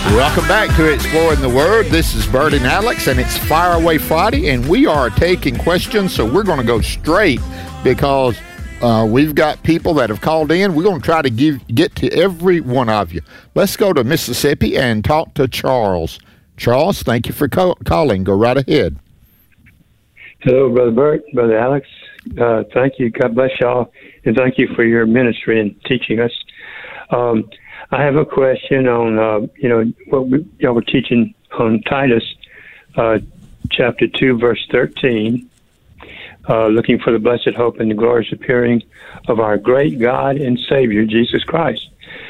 Welcome back to Exploring the Word. This is Bert and Alex, and it's Fire Away Friday, and we are taking questions, so we're going to go straight because we've got people that have called in. We're going to try to get to every one of you. Let's go to Mississippi and talk to Charles. Charles, thank you for calling. Go right ahead. Hello, Brother Bert, Brother Alex. Thank you. God bless y'all, and thank you for your ministry and teaching us. I have a question on, what y'all were teaching on Titus, chapter 2, verse 13, looking for the blessed hope and the glorious appearing of our great God and Savior, Jesus Christ.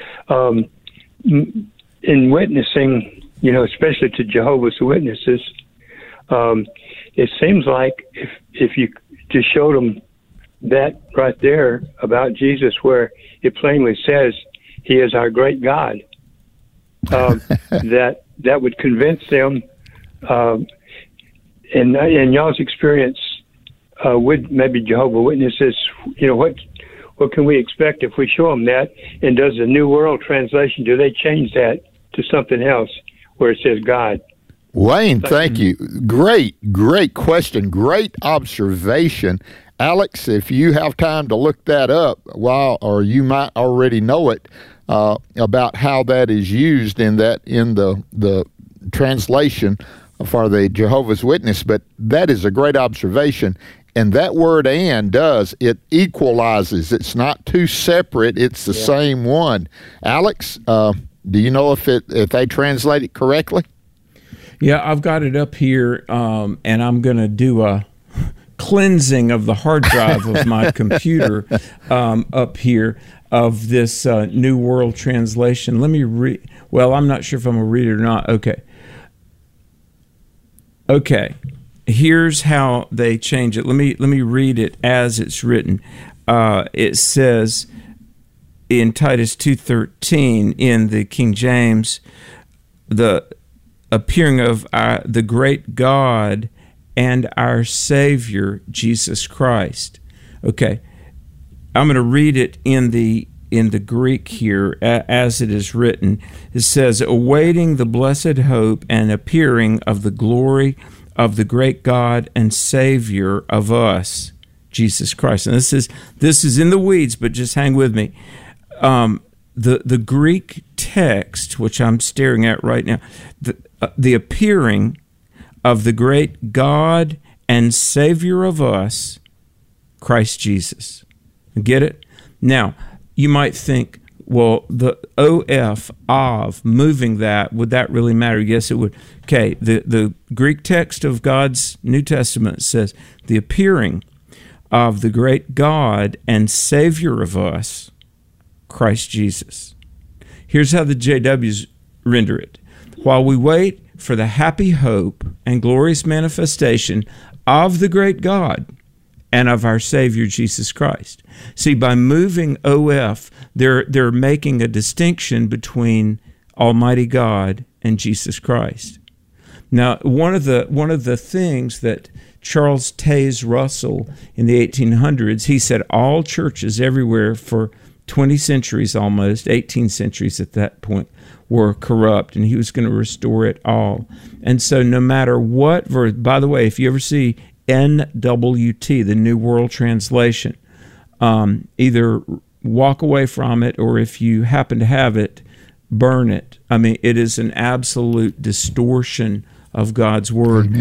In witnessing, especially to Jehovah's Witnesses, it seems like if you just showed them that right there about Jesus, where it plainly says He is our great God, that would convince them. In y'all's experience with maybe Jehovah's Witnesses, what can we expect if we show them that? And does the New World Translation, do they change that to something else where it says God? Wayne, thank you. Great question. Great observation. Alex, if you have time to look that up, or you might already know it, about how that is used in the translation for the Jehovah's Witness, but that is a great observation. And that word "and" it equalizes. It's not two separate. It's the same one. Alex, do you know if they translate it correctly? Yeah, I've got it up here, and I'm going to do a cleansing of the hard drive of my computer up here of this New World Translation. Let me read. Well, I'm not sure if I'm going to read it or not. Okay. Here's how they change it. Let me read it as it's written. It says in Titus 2:13 in the King James, the appearing of the great God and our Savior, Jesus Christ. Okay, I'm going to read it in the Greek here as it is written. It says, awaiting the blessed hope and appearing of the glory of the great God and Savior of us, Jesus Christ. And this is in the weeds, but just hang with me. The Greek text, which I'm staring at right now, the appearing of the great God and Savior of us, Christ Jesus. Get it? Now, you might think, well, the of, moving that, would that really matter? Yes, it would. Okay, the Greek text of God's New Testament says, the appearing of the great God and Savior of us, Christ Jesus. Here's how the JWs render it. While we wait for the happy hope and glorious manifestation of the great God and of our Savior Jesus Christ. See, by moving OF, they're making a distinction between Almighty God and Jesus Christ. Now, one of the things that Charles Taze Russell in the 1800s, he said all churches everywhere for 20 centuries almost, 18 centuries at that point, were corrupt, and he was going to restore it all. And so no matter what verse, by the way, if you ever see NWT, the New World Translation, either walk away from it, or if you happen to have it, burn it. I mean, it is an absolute distortion of God's Word.